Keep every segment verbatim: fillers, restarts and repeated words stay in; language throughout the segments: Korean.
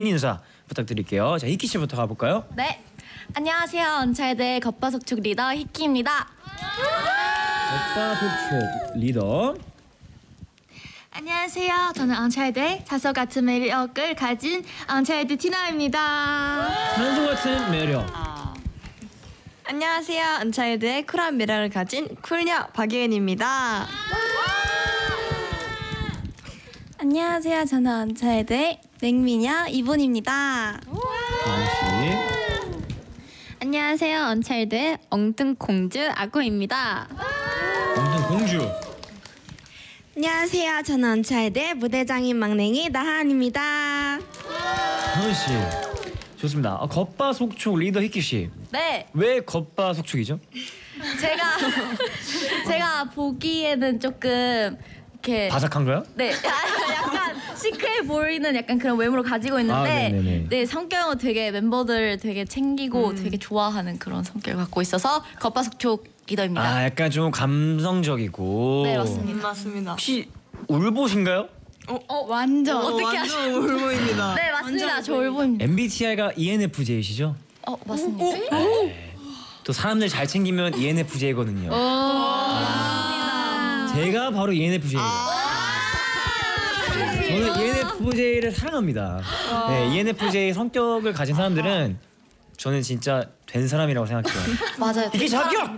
인사 부탁드릴게요. 자, 히키 씨부터 가볼까요? 네, 안녕하세요. 언차일드의 겉바속촉 리더 히키입니다. 겉바속촉 리더. 안녕하세요. 저는 언차일드의 자석 같은 매력을 가진 언차일드 티나입니다. 산소 같은 매력. 아. 안녕하세요. 언차일드의 쿨한 매력을 가진 쿨녀 박예은입니다. 안녕하세요. 저는 언차일드의 냉미녀 이분입니다. 안녕하세요. 언차일드의 엉뚱 공주 아구입니다. 엉뚱 공주. 안녕하세요. 저는 언차일드의 무대장인 막냉이 나한입니다. 하은 씨. 좋습니다. 아, 겉바속촉 리더 히키 씨. 네. 왜 겉바속촉이죠? 제가 제가 보기에는 조금 이렇게 바삭한가요? 네, 약간 시크해 보이는 약간 그런 외모를 가지고 있는데, 아, 네 성격은 되게 멤버들 되게 챙기고 음. 되게 좋아하는 그런 성격을 갖고 있어서 겉바속촉 리더입니다. 아, 약간 좀 감성적이고. 네, 맞습니다. 음, 맞습니다. 혹시 울보신가요? 어, 어 완전 어, 어떻게 완전 울보입니다. 네, 맞습니다. 저 울보입니다. 엠비티아이가 이엔에프제이시죠? 어, 맞습니다. 네. 또 사람들 잘 챙기면 이엔에프제이거든요. 제가 바로 이엔에프제이예요. 저는 이엔에프제이를 사랑합니다. 네, 이엔에프제이 성격을 가진 사람들은 저는 진짜 된 사람이라고 생각해요. 맞아요. 이게 합격!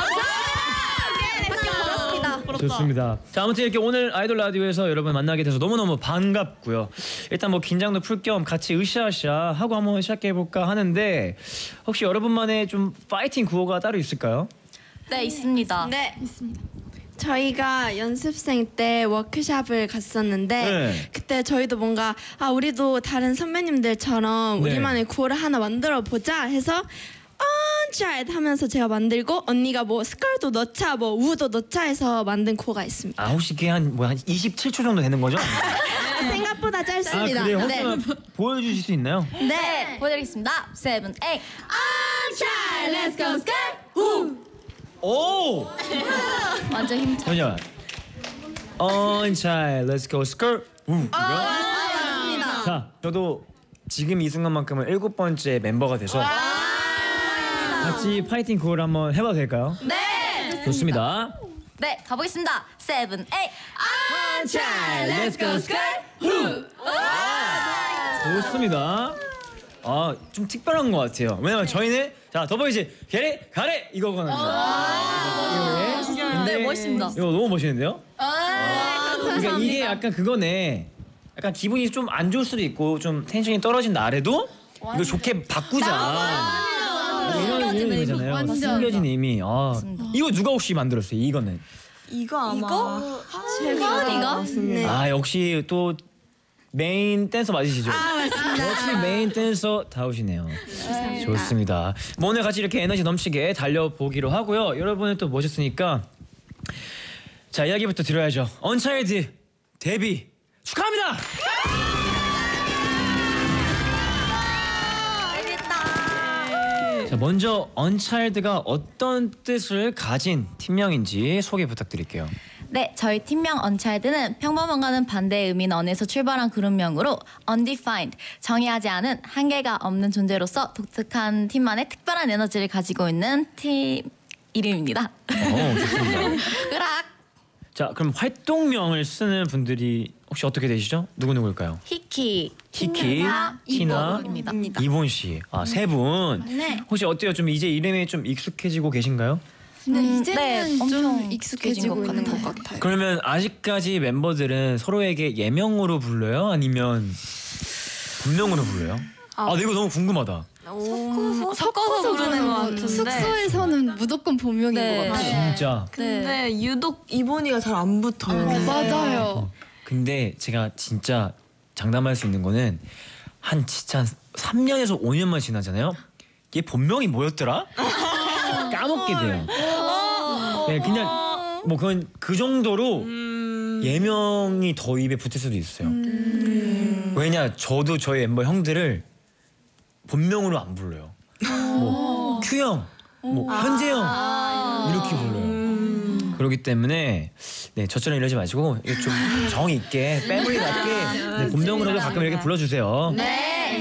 좋습니다. 자, 아무튼 이렇게 오늘 아이돌 라디오에서 여러분 만나게 돼서 너무너무 반갑고요. 일단 뭐 긴장도 풀 겸 같이 으쌰으쌰 하고 한번 시작해볼까 하는데, 혹시 여러분만의 좀 파이팅 구호가 따로 있을까요? 네, 있습니다. 네, 있습니다. 저희가 연습생 때 워크숍을 갔었는데 네. 그때 저희도 뭔가 아 우리도 다른 선배님들처럼 네. 우리만의 구호를 하나 만들어 보자 해서 언차일드 하면서 제가 만들고 언니가 뭐 스컬도 넣자 뭐 우도 넣자 해서 만든 구호가 있습니다. 아, 혹시 그게 한 뭐 한 이십칠 초 정도 되는 거죠? 생각보다 짧습니다. 아, 그래요? 혹시 네. 보여주실 수 있나요? 네, 보여드리겠습니다. 세븐, 에잇. 언차일드, let's go, skirt. 후. 오! 완전 힘차. 잠시만. Unchild, let's go, skirt. 우. 이거? 맞습니다. 자, 저도 지금 이 순간만큼은 일곱 번째 멤버가 돼서 같이 파이팅 구호를 한번 해봐도 될까요? 네. 좋습니다. 네, 가보겠습니다. 세븐, 에잇. Unchild, let's go, skirt. 후. 좋습니다. 아, 좀 특별한 것 같아요. 왜냐면 저희는 자, 더보이즈 게레 가레 이거거든요. 네, 멋있습니다. 이거 너무 멋있는데요? 아, 그러니까 이게 약간 그거네. 약간 기분이 좀 안 좋을 수도 있고 좀 텐션이 떨어진 날에도 이거 좋게 바꾸자. 이런 이런 의미잖아요. 숨겨진 의미. 아, 이거 누가 혹시 만들었어요? 이거는. 이거 아마 이거? 제가 이거? 네. 아, 역시 또 메인 댄서 맞으시죠? 아, 맞습니다. 역시 메인 댄서 다우시네요. 좋습니다. 뭐 오늘 같이 이렇게 에너지 넘치게 달려보기로 하고요. 여러분은 또 모셨으니까 자, 이야기부터 들어야죠. 언차일드 데뷔 축하합니다. 자, 먼저 언차일드가 어떤 뜻을 가진 팀명인지 소개 부탁드릴게요. 네, 저희 팀명 언차일드는 평범함과는 반대의 의미는 언에서 출발한 그룹명으로 undefined, 정의하지 않은 한계가 없는 존재로서 독특한 팀만의 특별한 에너지를 가지고 있는 팀 이름입니다. 어, 좋습니다. 으락! 자, 그럼 활동명을 쓰는 분들이 혹시 어떻게 되시죠? 누구 누구일까요? 히키, 히키, 티나, 이분입니다. 이분 씨, 아, 세 분. 네. 혹시 어때요? 좀 이제 이름에 좀 익숙해지고 계신가요? 네, 이제는 엄청 좀 익숙해지고 있는 것 같아요. 같아요. 그러면 아직까지 멤버들은 서로에게 예명으로 불러요? 아니면 본명으로 불러요? 아, 근데 이거 너무 궁금하다. 섞어서, 섞어서 부르는 것 같은데 숙소에서는 무조건 본명인 네. 것 같아요. 진짜. 근데 유독 이본이가 잘 안 붙어요. 맞아요. 근데 제가 진짜 장담할 수 있는 거는 한 진짜 한 삼 년에서 오 년만 지나잖아요. 얘 본명이 뭐였더라? 까먹게 돼요. 네, 그냥 뭐 그건 그 정도로 예명이 더 입에 붙을 수도 있어요. 왜냐, 저도 저희 멤버 형들을 본명으로 안 불러요. 뭐 큐형, 뭐 현재형 이렇게 불러요. 그렇기 때문에 네, 저처럼 이러지 마시고 좀 정이 있게 패밀리답게 네, 본명으로도 가끔 이렇게 불러주세요. 네.